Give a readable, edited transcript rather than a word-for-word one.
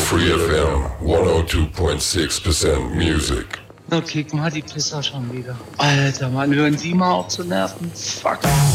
Free FM 102.6% Music. Na, kick mal die Pisser schon wieder. Alter, Mann, hören Sie mal auf zu nerven? Fuck.